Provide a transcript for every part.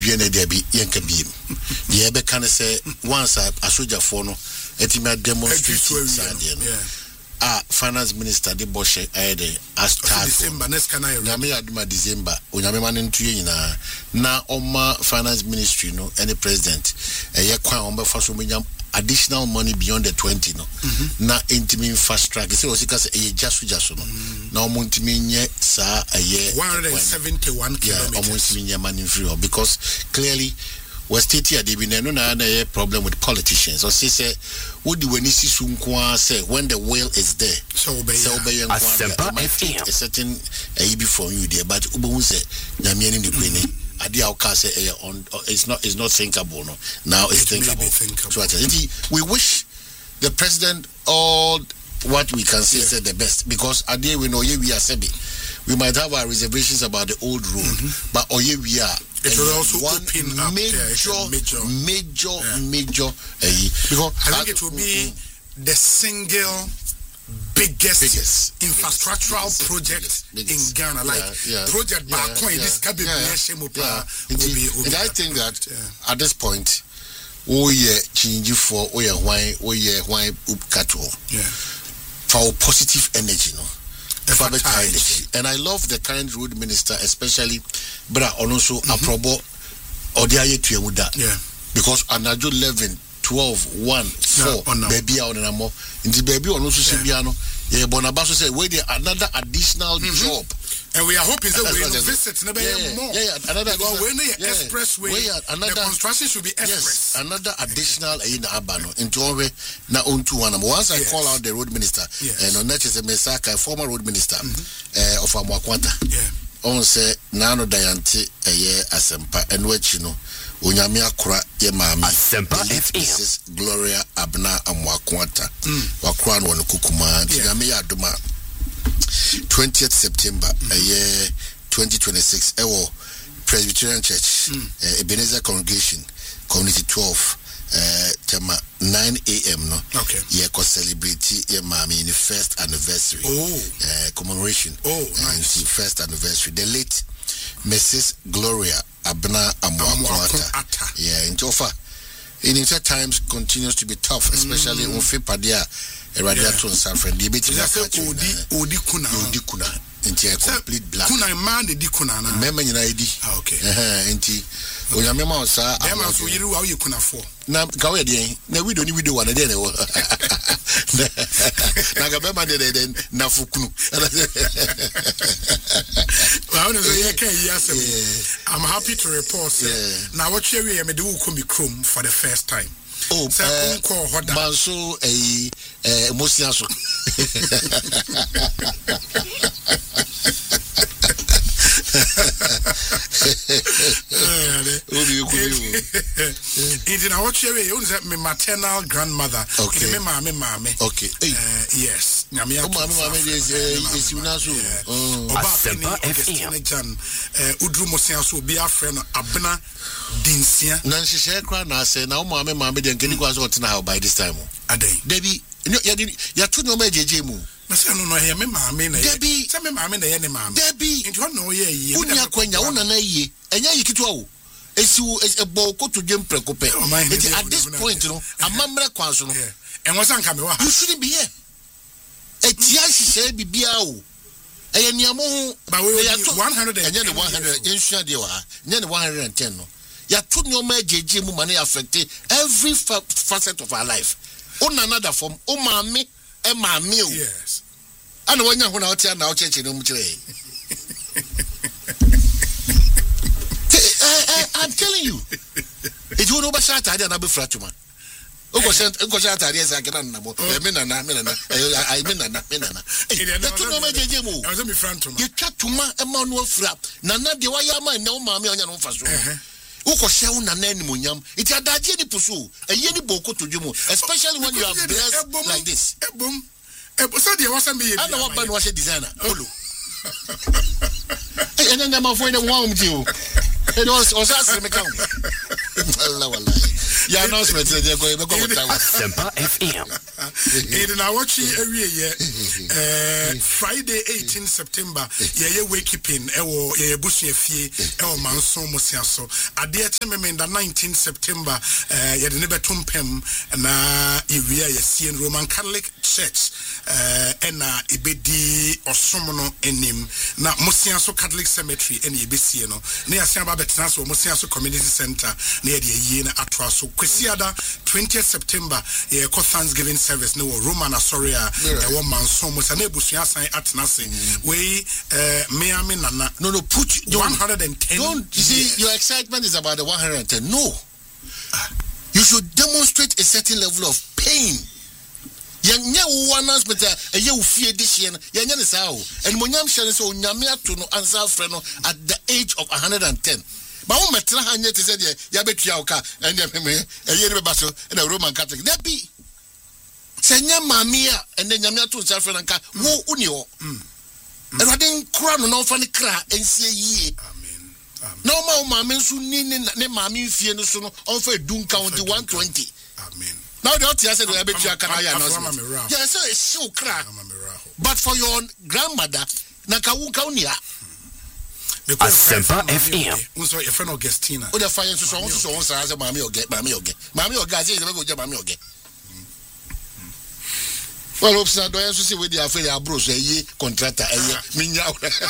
Viene debi yenka biem. Ye be kan say once a soldier for no etima demonstrate finance minister de Boshe ayede as start December next can I nyame aduma December onyame ma ne ntuye nyina na oma finance ministry no any president eye kwan ombe fa so menyam additional money beyond the 20 no na intimi infrastructure say osika say eye jaso no na omontimi nye sa eye 171 kilometers omontimi nye money free because clearly was state here they been no na problem with politicians or say what do when isi sunkwa say when the will is there so obey a certain be from you there but ubun say nyame ni kwene ade awka say on it's not thinkable no now it's thinkable. So we wish the president all what we can say say the best because ade we know we are sabi we might have our reservations about the old road but we are it will also open up major because I think it will be the single biggest infrastructural project in Ghana project this can be and I think that at this point change for why cattle for positive energy no. And I love the current road minister, especially Bra Onoso Aprobo Odiaye Tuyemuda. Because Anajo 11, 12, 1, 4, baby on an amo. In the baby Onoso Sibiano, Bonabaso said, wait, another additional job. And we are hoping that we will visit more. Another expressway. The construction should be express. Another additional in Abano into na unto one. Once I call out the road minister, and on that is a Mesaka, former road minister of Amwakwanta. On say Nano Dayanti a year asempa and which you know Unyamia Kura Yemami Asempa Mrs. Gloria Abna Amwakwanta Wakwan one Kukuma Yamia Duma 20th September a year 2026 Ewo Presbyterian Church Ebenezer Congregation Community 12 tema 9 a.m. no ko celebrate your mommy in the first anniversary commemoration nice. First anniversary the late Mrs. Gloria Abna Amwakwata into offer in inside times continues to be tough especially on Fipadia Radiaton San Fran debate odi kuna into a complete black kuna man the kuna na mema nyina idi enti onyamema osa dem so yiri wa kuna for na gawe de na video ni video wana de na wo na gabema de na fukunu well no so can yes I'm happy to report now what we me de wo come chrome for the first time Manso Mosiaso. It's in our cherry, you say my maternal grandmother. Okay. Me. Okay. Yes. Is Unasu. Udru Mosiaso be a friend Abna Dinsia. Nancy Shekra na say now mammy de Kenny was what now by this time. A day. Debbie, you two no JJ mu. No hear me mammy. Debbie, tell me mammy the enemy. Debbie, into no ye. Unya Quenya una ye, and ya you a boko to Jim Precope. At this point, you know, a mamma quanso. And what's coming? You shouldn't be here. A Tiashi said, be biao. And Yamu, but we are 100 and then 100 in Shadia, then 110. Ya took no more JJ money affected every facet of our life. On another form, mammy, and my meal. Yes. And when you're out here now, church in I'm telling you, it will not be shot. I don't have a fratuma. Especially when you are blessed like this. I know what was a designer. And then I'm afraid of one with you. It was asking me. Yeah, announcement they go Sempa FM. In our watching area, Friday 18 September, yeah, wakekeeping, bushie fee, manson mosiaso. At the time in the 19 September, yeah, the nebetum pem na area, yes, Roman Catholic Church, and ibedi or somono enim na mosiaso Catholic Cemetery, and ibisiano, near Samba Betnas or Mosiaso Community Center, near the Yen Atraso, Kwesiada, 20th September, yeah, Thanksgiving service, no Roman Asoria, a woman, so much, and Ebusiasa at Nasi, we, Miami Nana, no, put 110. Don't, you see, your excitement is about the 110. No. You should demonstrate a certain level of pain. Yanya announcement a year fear this year, Yanya Sao, and Monyam Shan so Nyamia to no answer friend at the age of 110. But when Metra said, Yabetrioka, and a year battle and a Roman Catholic, that be Senya Mamia and then Yamia to Safranca, who unio. And I didn't crown no funny cry and say ye. No more mammas who need Mammy Fiano on for Doon County 120. Amen. Now the author said, I bet you can. Yes, so it's so crack. But for your grandmother, Nakawuka. Sempa FM. So your friend Augustina. Oh, the fire so as a mammy or get mammy or get mammy or guys, mammy or get. Well, hopes I don't see with the affair of Bruce, a ye contractor, a ye minya.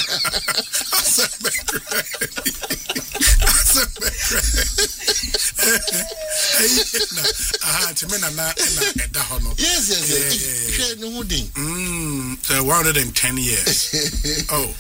Yes. 110 years. Oh.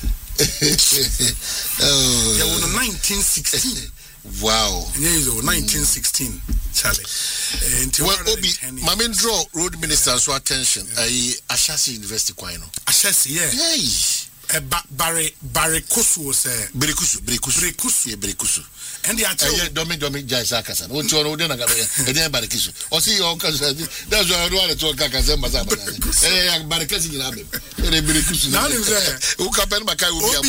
Yeah, 1916. Wow. Yeah, 1916. Charlie. Well, Obi, my main draw road minister so attention. Ashasi University Kwano. Ashasi, yeah. Hey. Barikusu was Berikusu. And the actual Domi Jaisakasa. What you are doing? I didn't Barikisu. Or see your cousin. That's why I want to talk Kazamba. Barikasi in Abbey. Berikusu. Now, who can pen Makai will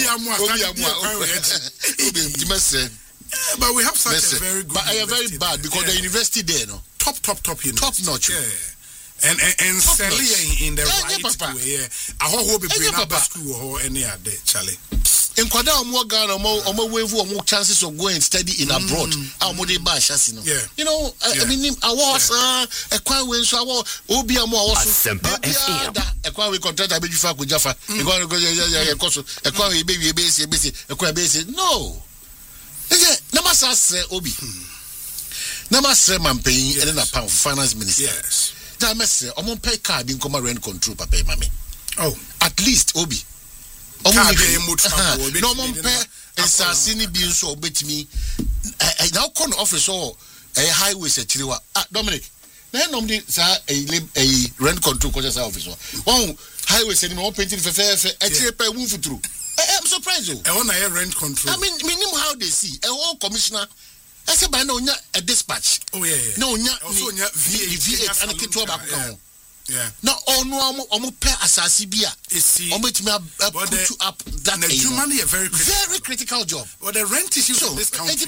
be but we have such a very good. But I am very bad because the university there, no top university. Top notch. Yeah. And Celia in the right way. I hope we bring up school or any other Charlie. In Kwada more Ghana, more wave or more chances of going study in abroad. Our more by Shassino. Yeah. You know, I mean, I was a quite when so Obi more Sempa FM. A quite we contract a baby for Jaffa. You go a quite baby basic, a quite basic. No. Namasase Obi. Namasase Mampay and a pound finance minister. Yes. Damase, Omon pay card in come rent control, Papa Mammy. Oh, at least Obi. No one pay and Sassini being so bet me. I now con office or a highway set Chilewa. Dominic. Then normally a rent control officer. One highway setting more painting for fair, a cheap pay woo through. I'm surprised. I want to rent control. I mean, how they see a whole commissioner. I said, by no, a dispatch. Oh, yeah. No, V8 and a kid to about. Yeah. No, no, pair Assasibia. Almost me up that money a very critical job. Well, the rent issue so, this country.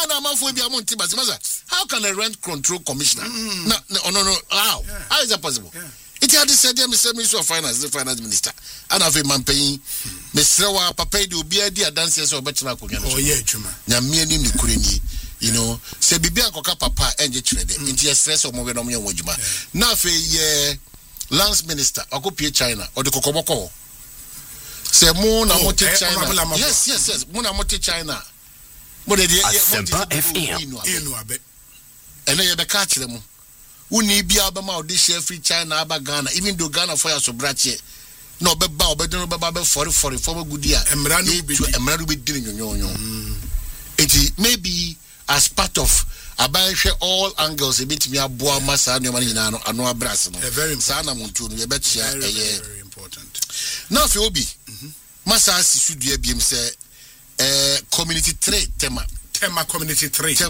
How can a rent control commissioner? No. How is that possible? Yeah. It had said, Mr. Minister of Finance, the finance minister, and of a man paying Mr. Papa do be a dear dancers or better. Oh, yeah, Juma. Yamianim Kurini, you know, say Bibia Coca Papa and the trade into a stress of Movenomia Wajuma. Now, for a lance minister, or go China or the Kokoboko. Say Moon Amote China. Yes, Moon Amote China. But Sempa FM. And then you catch them. Uni be Alabama this year free China aba Ghana even though Ghana for so brache no be ba obedon be ba 40 former good year emradu be dini nyonyo it maybe as part of abahwe all angles a bit me aboa masa no mani na no ano abras no sana muntu no ye betia very important now fe obi masa asisudua biem se community 3 tema community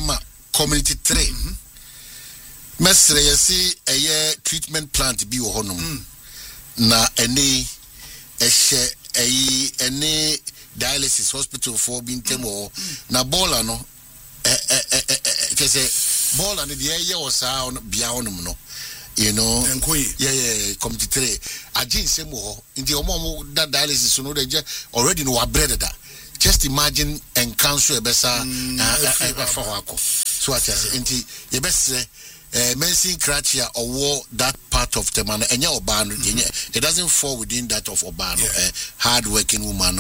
3 Mestre yesi eye treatment plant bi wo honom na ene ene dialysis hospital for bi ntemo na bola no kese ball and the year was beyond no. You know, committee 3. Ajin semo in the omo that dialysis so no they just already know what bread that. Just imagine and cancel a besa for wako. So what I say, inti ye best Mensi Krachia or war that part of the man and your Obano. It doesn't fall within that of Obano, hard working woman.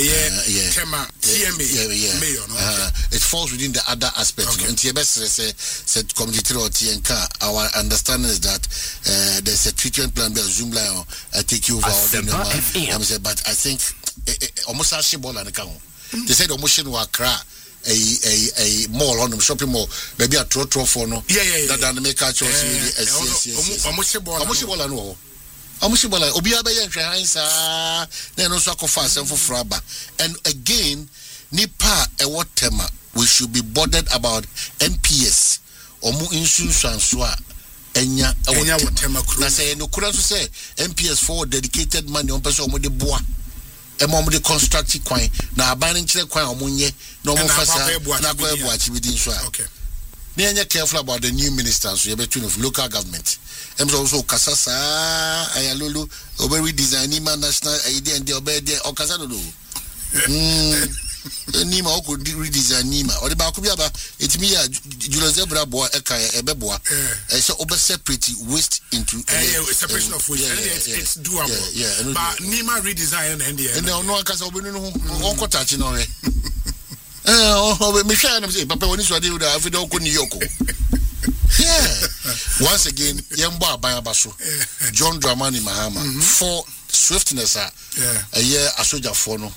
It falls within the other aspects. And TBS said community or TNK. Our understanding is that there's a treatment plan by Zoom line take you over. But I think almost a shibol and account. They said emotion will cry. A mall on them shopping mall, maybe a trot for no. That done make a choice. Amushibola no. Amushibola, Obiabe and Trahansa, then also fast and for Fraba. And again, Nipa a what tema, we should be bothered about NPS or more insurance and swa. Enya what tema. I say, no, couldn't say NPS for dedicated money on person with the bois. Mom the constructive coin now abanning chile coin omunye no more fast na go ebuachi within so okay near careful about the new ministers so you between of local government also kasasa ayalulu oberi design man national idea and the obedi okasa do Nima could redesign Nima or the Bakubiaba. It's me, Julius Zebra boy, Ebeboa. So over separate waste into separation of waste. It's doable. But Nima redesign and the end. No, no, because I won't touch it on it. Michelle, Papa, when you do that, if you don't go Yoko. Yeah. Once again, Yamba Bayabaso, John Dramani Mahama, for swiftness, a year a soldier for no.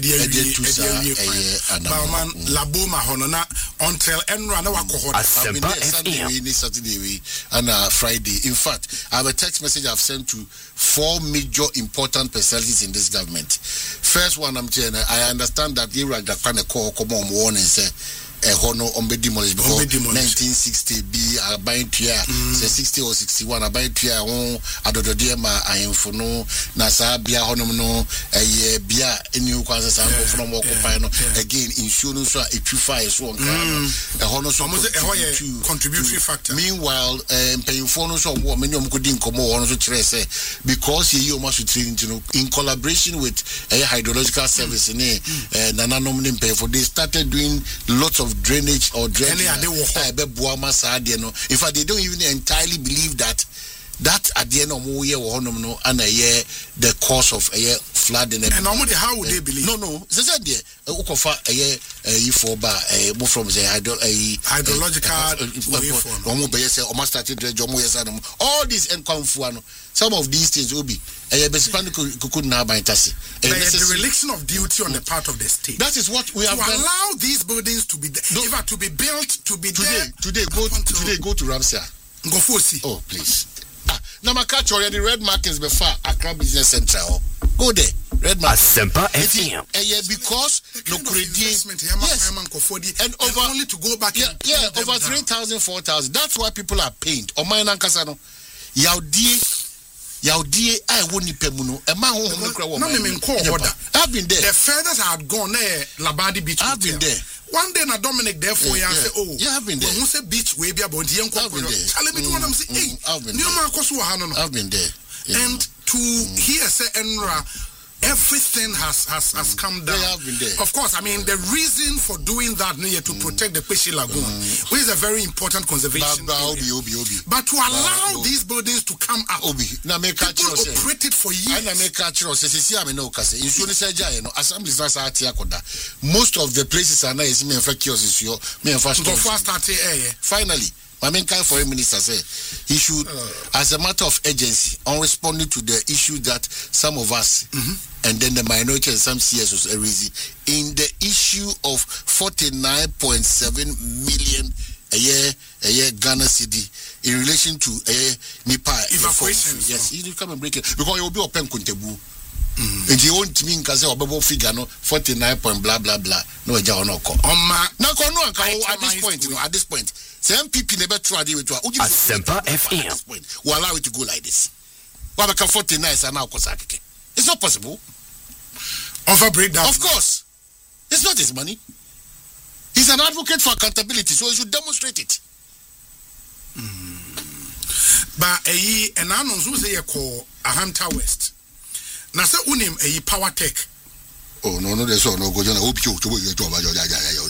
Laboma honona until Enra na wakohora. I've been there Saturday and Friday. In fact, I have a text message I've sent to 4 major important personalities in this government. First one, I'm telling you, I understand that Iraq that kind of call come on warning say hono ombe demolish because 1960 be buying tia say 60 or 61 buying tia on adododie ma ayemfo no na sa bia hono no bia enu kwanza sa from occupy no again insurance so etwify so on hono so contributory factor. Meanwhile paying no so many of kodi nkomo hono so kire say because ye o maso train in collaboration with a hydrological service nananom nim pay for they started doing lots of drainage or drainage. In fact, they don't even entirely believe that at the end of the year and a year the cause of a year flooding. And normally, how would they believe? No. They said there, a year for move from the hydrological all these and some of these things will be the reliction of duty on the part of the state. That is what we have to allow these buildings to be to be built to be today go to Ramsey. Go for see. Oh please. Now my catch already red markings before Accra Business Central. Go there. Red markings. Because no credit. Yes. And over only to go back. Over 3,000, 4,000. That's why people are pained. O mine Kasano. Yaudie I won't pay muno. A man who I've been there. The feathers had gone there, Labadi Beach. I've been there. One day na Dominic therefore say I've been there. Who say beach way be about young I've been there. Tell me to one say hey I've been there. And to hear say Enra everything has come down. Of course, I mean the reason for doing that to protect the Peshi Lagoon, which is a very important conservation area. But to allow these buildings to come up, people operated for years. Most of the places are finally. My main foreign minister said he should, as a matter of urgency, on responding to the issue that some of us and then the minority and some CSOs are raising in the issue of 49.7 million a year Ghana cedi in relation to Nipa evacuation. Yes, you come and break it because you will be open Kuntebu. And you won't mean because you have figure no 49 point blah blah blah. No, at this point. Some people never try to do it. Asempa FM. We'll allow it to go like this. What about 49 and now Kosaki? It's not possible. Over breakdown. Of course. It's not his money. He's an advocate for accountability, so he should demonstrate it. ba eyi enano nso say ye call Ahanta West na say unim eyi Power Tech oh no there's no go jona obi o to bo yo to ba yo